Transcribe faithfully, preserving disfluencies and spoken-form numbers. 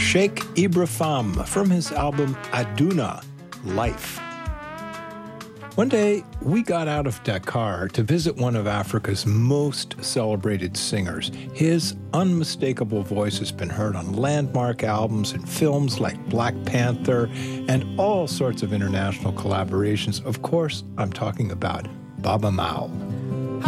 Sheikh Ibra Fam from his album Aduna, Life. One day, we got out of Dakar to visit one of Africa's most celebrated singers. His unmistakable voice has been heard on landmark albums and films like Black Panther and all sorts of international collaborations. Of course, I'm talking about Baba Mao.